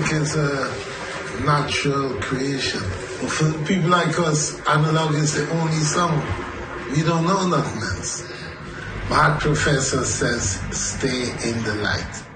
think it's a natural creation. But for people like us, analog is the only sound. We don't know nothing else. My professor says, stay in the light.